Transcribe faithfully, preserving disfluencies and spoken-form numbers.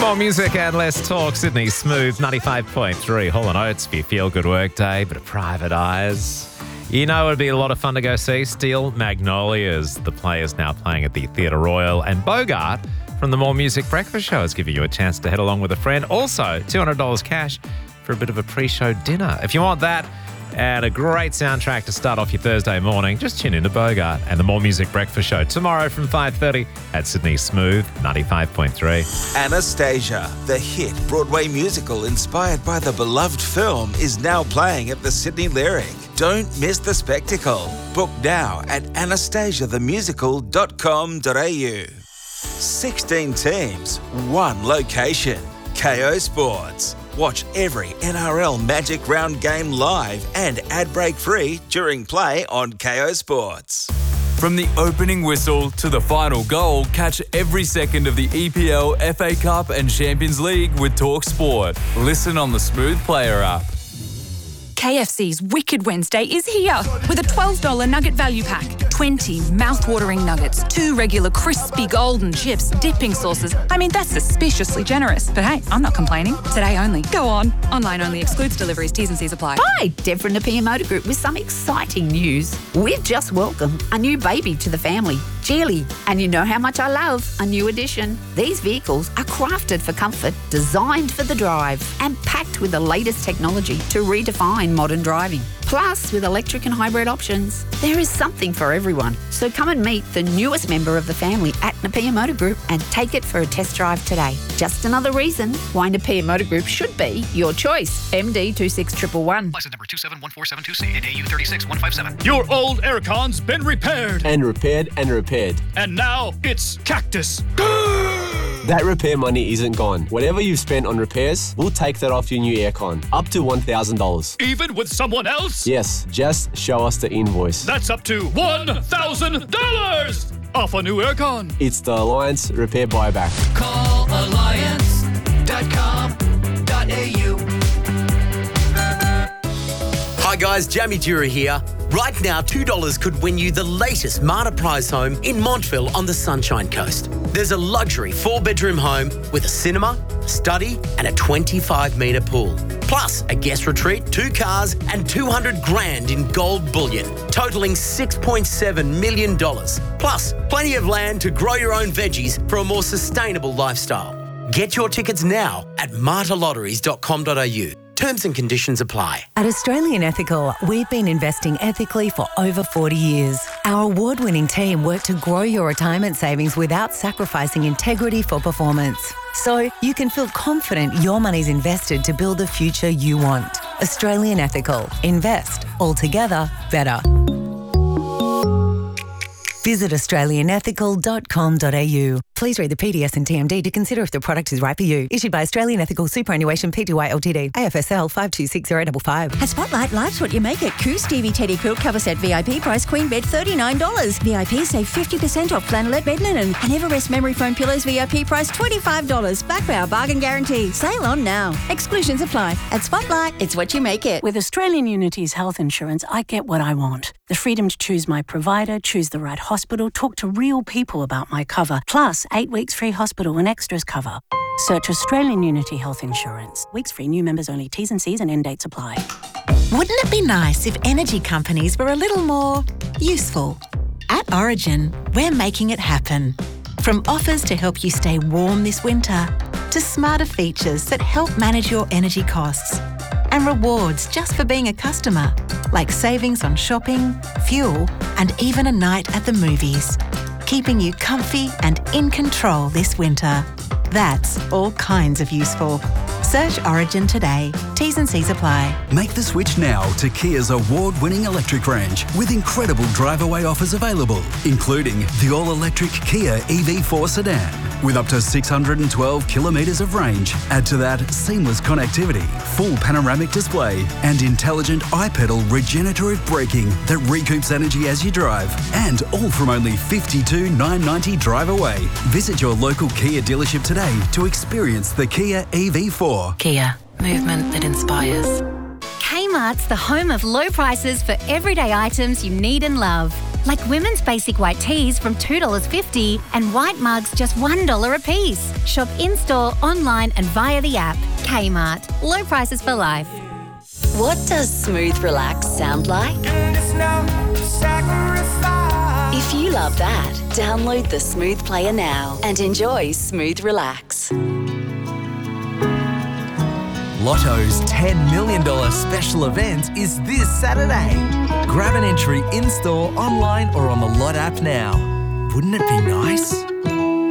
More music and less talk. Sydney Smooth ninety-five point three. Hall and Oates for your feel-good work day, bit of Private Eyes. You know it'd be a lot of fun to go see Steel Magnolias. The players now playing at the Theatre Royal, and Bogart from the More Music Breakfast Show is giving you a chance to head along with a friend. Also, two hundred dollars cash for a bit of a pre-show dinner. If you want that and a great soundtrack to start off your Thursday morning, just tune in to Bogart and the More Music Breakfast Show tomorrow from five thirty at Sydney Smooth ninety-five point three. Anastasia, the hit Broadway musical inspired by the beloved film, is now playing at the Sydney Lyric. Don't miss the spectacle. Book now at anastasia the musical dot com dot a u. sixteen teams, one location. K O Sports. Watch every N R L Magic Round game live and ad break free during play on K O Sports. From the opening whistle to the final goal, catch every second of the E P L, F A Cup and Champions League with Talk Sport. Listen on the Smooth Player app. K F C's Wicked Wednesday is here with a twelve dollars nugget value pack. twenty mouth-watering nuggets, two regular crispy golden chips, dipping sauces. I mean, that's suspiciously generous. But hey, I'm not complaining. Today only. Go on. Online only. Excludes deliveries. T's and C's apply. Hi, Deb from Napier Motor Group with some exciting news. We've just welcomed a new baby to the family, Geely. And you know how much I love a new addition. These vehicles are crafted for comfort, designed for the drive, and packed with the latest technology to redefine modern driving. Plus, with electric and hybrid options, there is something for everyone. So come and meet the newest member of the family at Napier Motor Group and take it for a test drive today. Just another reason why Napier Motor Group should be your choice. M D two six one one one. License number two seven one four seven two C and A U three six one five seven. Your old aircon's been repaired. And repaired and repaired. And now it's Cactus. That repair money isn't gone. Whatever you've spent on repairs, we'll take that off your new aircon. Up to one thousand dollars. Even with someone else? Yes, just show us the invoice. That's up to one thousand dollars off a new aircon. It's the Alliance Repair Buyback. Call alliance dot com dot a u. Hi guys, Jamie Dura here. Right now, two dollars could win you the latest Marta Prize home in Montville on the Sunshine Coast. There's a luxury four-bedroom home with a cinema, study and a twenty-five metre pool. Plus a guest retreat, two cars and two hundred grand in gold bullion, totalling six point seven million dollars. Plus plenty of land to grow your own veggies for a more sustainable lifestyle. Get your tickets now at marta lotteries dot com dot a u. Terms and conditions apply. At Australian Ethical, we've been investing ethically for over forty years. Our award-winning team work to grow your retirement savings without sacrificing integrity for performance. So you can feel confident your money's invested to build the future you want. Australian Ethical. Invest. Altogether better. Visit australian ethical dot com dot a u. Please read the P D S and T M D to consider if the product is right for you. Issued by Australian Ethical Superannuation Pty Ltd. A F S L five two six zero five five. At Spotlight, life's what you make it. Coo Stevie Teddy Quilt Cover Set V I P price queen bed thirty-nine dollars. V I P save fifty percent off flannelette bed linen. And Everest Memory Foam Pillows V I P price twenty-five dollars. Back by our bargain guarantee. Sale on now. Exclusions apply. At Spotlight, it's what you make it. With Australian Unity's health insurance, I get what I want. The freedom to choose my provider, choose the right hospital, talk to real people about my cover, plus eight weeks free hospital and extras cover. Search Australian Unity Health Insurance. Weeks free, new members only. T's and C's and end dates apply. Wouldn't it be nice if energy companies were a little more useful? At Origin, we're making it happen. From offers to help you stay warm this winter, to smarter features that help manage your energy costs, and rewards just for being a customer, like savings on shopping, fuel, and even a night at the movies, keeping you comfy and in control this winter. That's all kinds of useful. Search Origin today. T's and C's apply. Make the switch now to Kia's award-winning electric range with incredible drive-away offers available, including the all-electric Kia E V four sedan with up to six hundred twelve kilometres of range. Add to that seamless connectivity, full panoramic display and intelligent iPedal regenerative braking that recoups energy as you drive. And all from only fifty-two thousand nine hundred ninety dollars drive away. Visit your local Kia dealership today to experience the Kia E V four. Kia, movement that inspires. Kmart's the home of low prices for everyday items you need and love. like women's basic white tees from two dollars fifty and white mugs just one dollar a piece. Shop in-store, online and via the app. Kmart. Low prices for life. What does smooth relax sound like? If you love that, download the Smooth Player now and enjoy Smooth Relax. Lotto's ten million dollars special event is this Saturday. Grab an entry in-store, online or on the Lot app now. Wouldn't it be nice?